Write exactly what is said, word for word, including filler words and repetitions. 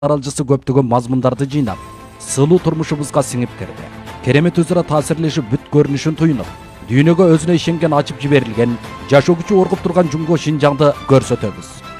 аралжысы көптөгөн мазмундарды жыйнап, сылуу турмушубузга сиңип кирди. Керемет өзара таасирлешип бүт көрүнүшүн туюнуп, дүйнөгө өзүнө ишенген ачып жиберилген, жашоо күчү оргуп турган Жумго Шинжаңды көрсөтөбүз.